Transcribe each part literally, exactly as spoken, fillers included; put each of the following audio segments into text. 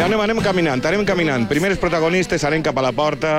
anem, anem caminant, anem caminant. Primeres protagonistes, anem cap a la porta,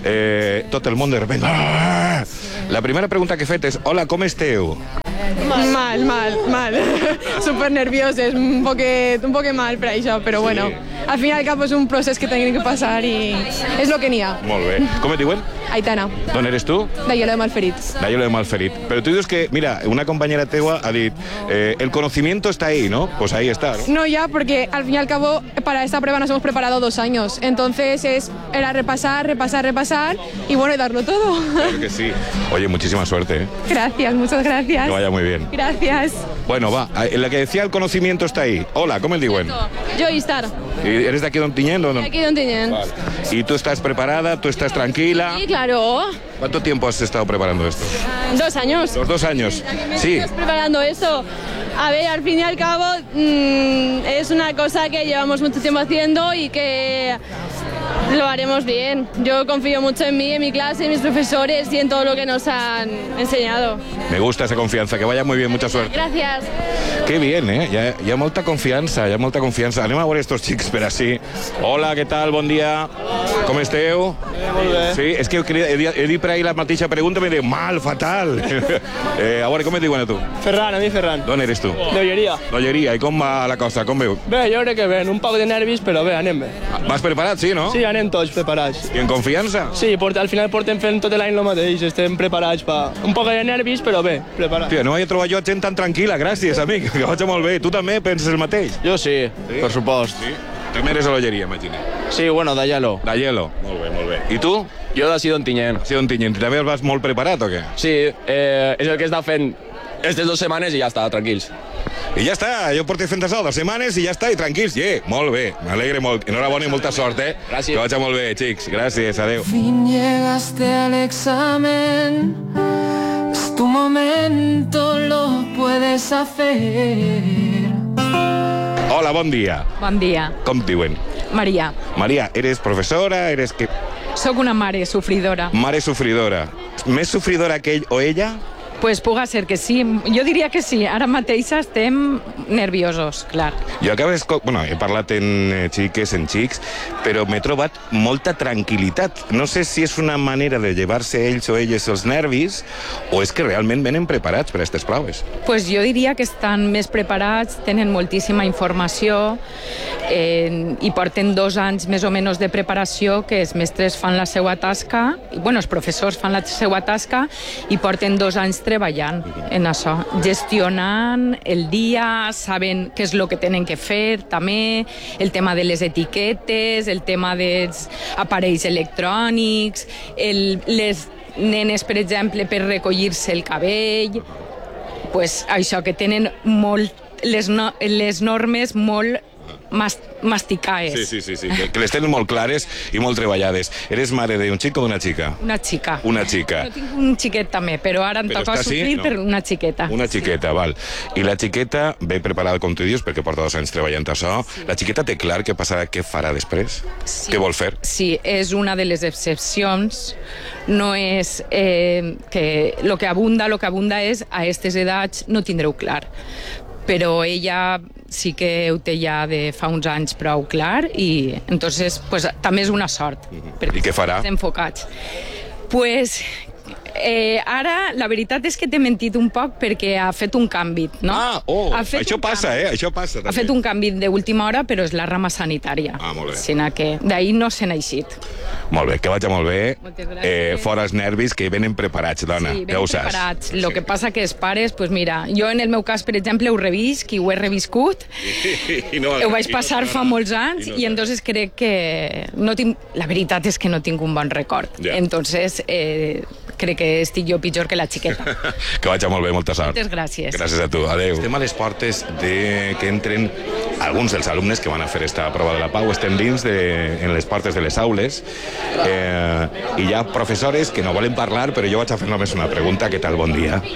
eh, tot el món de repente... Ah! La primera pregunta que he fet és, hola, com esteu? Mal, mal, mal, mal. Súper nervioses, un poquet, un poquet mal per això, però sí. Bueno, al fin i al cap és un procés que tenim que passar i és el que n'hi ha. Molt bé. Com et diuen? Aitana. D'on eres tu? D'Aielo de Malferit. D'Aielo de Malferit. Pero tú dices que, mira, una compañera teua ha dit, eh, el conocimiento está ahí, ¿no? Pues ahí está, ¿no? No ya, porque al fin y al cabo para esta prueba nos hemos preparado dos años. Entonces es, era repasar, repasar, repasar y bueno, y darlo todo. Claro que sí. Oye, muchísima suerte, ¿eh? Gracias, muchas gracias. Que vaya muy bien. Gracias. Bueno, va, en la que decía el conocimiento está ahí. Hola, ¿cómo el diuen? Yo Istar. ¿Y ¿Eres de aquí de Ontinyent o no? De aquí de Ontinyent. Vale. ¿Y tú estás preparada? ¿Tú estás tranquila? Sí, claro. ¿Cuánto tiempo has estado preparando esto? Dos años. Los dos años. Sí. Estás preparando esto. A ver, al fin y al cabo mmm, es una cosa que llevamos mucho tiempo haciendo y que lo haremos bien. Yo confío mucho en mí, en mi clase, en mis profesores y en todo lo que nos han enseñado. Me gusta esa confianza, que vaya muy bien, mucha suerte. Gracias. Qué bien, eh? Hi ha, hi ha molta confiança, hi ha molta confiança. Anem a veure estos xics per així. Hola, què tal? Bon dia. Com esteu? Eh, molt bé. Sí, és que he, dit, he dit per ahir la mateixa pregunta i m'he dit, mal, fatal. eh, a veure, com et diuen a tu? Ferran, a mi Ferran. D'on eres tu? D'Olleria. D'Olleria. I com va la cosa? Com veu? Bé, jo crec que bé, un poc de nervis, però bé, anem bé. Vas preparat, sí, no? Sí, anem tots preparats. I en confiança? Sí, port, al final portem fent tot l'any el mateix, estem preparats pa... Un poc de nervis, però bé, preparats. Tia, no he trobat jo gent tan tranquil·la, gràcies, amic, que vaig molt bé. Tu també penses el mateix? Jo sí, sí? per supost. Sí? També eres a l'Olleria, imagina. Sí, bueno, d'Aielo. D'Aielo. Molt bé, molt bé. I tu? Jo d'ací d'Ontinyent. Sí, d'Ontinyent. També vas molt preparat o què? Sí, eh, és el que he estat fent aquestes dues setmanes i ja està, tranquils. I ja està, jo porto fent això dues setmanes i ja està, i tranquils, yeah, molt bé, m'alegre molt. Enhorabona i molta sort, eh? Gràcies. Que vagi molt bé, xics. Gràcies, adeu. Fin llegaste al examen, es tu momento, lo puedes hacer. Hola, bon dia. Bon dia. Com et diuen? Maria. Maria, eres professora, eres que... Soc una mare sofridora. Mare sofridora. Més sofridora que ell o ella? Pues puga ser que sí. Jo diria que sí. Ara mateix estem nerviosos, clar. Jo acabes... Bueno, he parlat en xiques, en xics, però m'he trobat molta tranquil·litat. No sé si és una manera de llevar-se ells o elles els nervis o és que realment venen preparats per a aquestes proves. Pues jo diria que estan més preparats, tenen moltíssima informació eh, i porten dos anys més o menys de preparació, que els mestres fan la seva tasca, i, bueno, els professors fan la seva tasca i porten dos anys treballant en això, gestionant el dia, saben què és el que tenen que fer, també el tema de les etiquetes, el tema dels aparells electrònics, el, les nenes, per exemple, per recollir-se el cabell, pues això, que tenen molt, les, no, les normes molt masticades. Sí, sí, sí, sí, que, que les tenen molt clares i molt treballades. Eres mare d'un xic o d'una xica? Una xica. Una xica. Jo tinc un xiquet també, però ara em però toca sofrir no. per una xiqueta. Una xiqueta, val. I la xiqueta ve preparada, com tu dius, perquè porta dos anys treballant això. Sí. La xiqueta té clar què passarà, què farà després? Sí. Què vol fer? Sí, és una de les excepcions. No és eh, que lo que abunda, lo que abunda és a aquestes edats no tindreu clar. Però ella sí que ho té ja de fa uns anys prou clar i entonces pues, també és una sort. I què farà? Enfocats. Pues eh, ara la veritat és que t'he mentit un poc perquè ha fet un canvi, no? Ah, oh, això passa, canvi. eh? Això passa, també. Ha fet un canvi d'última hora, però és la rama sanitària. Ah, molt bé. Sinó que d'ahir no se n'ha eixit. Molt bé, que vagi molt bé. Moltes gràcies. Eh, fora els nervis, que venen preparats, dona. Sí, ja ho saps. preparats. Lo que passa que els pares, pues mira, jo en el meu cas, per exemple, ho revisc i ho he reviscut. I no, ho vaig passar no, fa molts anys i, no, i entonces crec que no tinc... La veritat és que no tinc un bon record. Ja. Entonces eh, crec que estic jo pitjor que la xiqueta. Que vagi molt bé, molta sort. Moltes gràcies. Gràcies a tu, adeu. Estem a les portes de que entren alguns dels alumnes que van a fer esta prova de la Pau. Estem dins de, en les portes de les aules eh, i hi ha professores que no volen parlar, però jo vaig a fer només una pregunta. Què tal? Bon dia.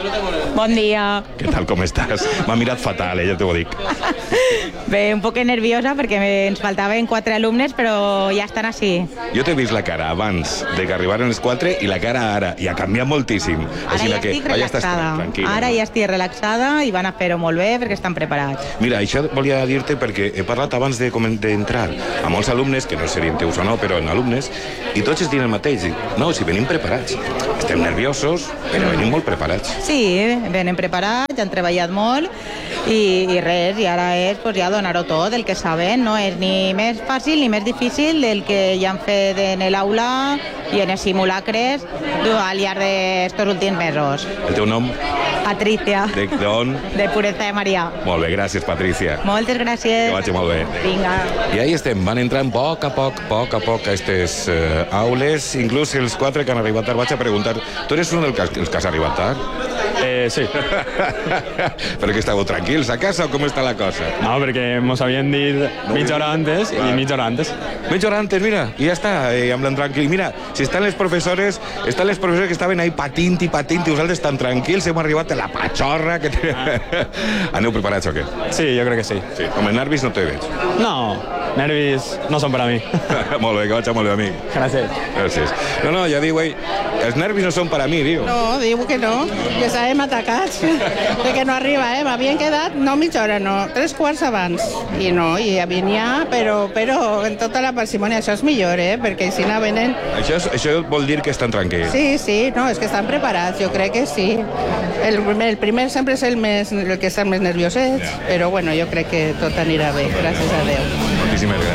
Bon dia. Què tal, com estàs? M'ha mirat fatal, eh, ja t'ho dic. Bé, un poc nerviosa perquè ens faltaven quatre alumnes, però ja estan així. Jo t'he vist la cara abans de que arribaren els quatre i la cara ara, i ha canviat moltíssim. Ara ja que, estic ah, ja estàs relaxada. tranquil·la. Ara ja estic relaxada i van a fer-ho molt bé perquè estan preparats. Mira, això volia dir-te perquè he parlat abans de comen- d'entrar a molts alumnes, que no serien teus o no, però en alumnes, i tots es diuen el mateix. Dic, no, si venim preparats. Estem nerviosos, però venim molt preparats. Sí, venen preparats, han treballat molt i, i res, i ara és pues, ja donar-ho tot, el que saben, no és ni més fàcil ni més difícil del que ja han fet en l'aula i en els simulacres al llarg d'estos últims mesos. El teu nom? Patricia, De, de on? de Pureza de Maria. Molt bé, gràcies, Patricia. Moltes gràcies. Que vagi molt bé. Vinga. I ahí estem, van entrant a poc a poc, poc a poc a aquestes uh, aules, inclús els quatre que han arribat tard. Vaig a preguntar, tu eres un dels que, els que has arribat tard? Eh, sí. Però que estàveu tranquils a casa o com està la cosa? No, perquè mos havien dit mitja hora antes i mitja hora antes. Mitja hora antes, mira, i ja està, eh, amb tranquil. Mira, si estan les professores, estan les professores que estaven ahí patint i patint i vosaltres tan tranquils, hem arribat a la patxorra que... Aneu preparats o què? Sí, jo crec que sí. Sí. Home, nervis no te veig. No, nervis no són per a mi. Molt bé, que vaig molt bé, amic. Gràcies. Gràcies. No, no, ja diu, ei, els nervis no són per a mi, diu. No, diu que no, que estàvem atacats, de que no arriba, eh? M'havien quedat, no mitja hora, no, tres quarts abans. I no, i ja venia, però, però en tota la parsimònia, això és millor, eh? Perquè si no venen... Això, és, això vol dir que estan tranquils. Sí, sí, no, és que estan preparats, jo crec que sí. El primer, el primer sempre és el, més, el que està més nerviosets, però bueno, jo crec que tot anirà bé, gràcies a Déu. Moltíssimes gràcies.